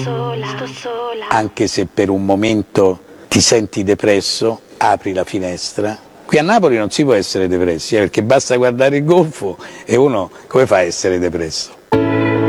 Anche se per un momento ti senti depresso, apri la finestra. Qui a Napoli non si può essere depressi, perché basta guardare il golfo e uno come fa a essere depresso?